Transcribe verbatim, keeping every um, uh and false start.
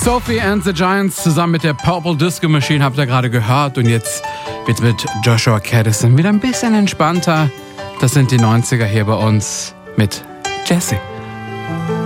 Sophie and the Giants zusammen mit der Purple Disco Machine habt ihr gerade gehört. Und jetzt wird's mit Joshua Caddison wieder ein bisschen entspannter. Das sind die neunziger hier bei uns mit Jessie.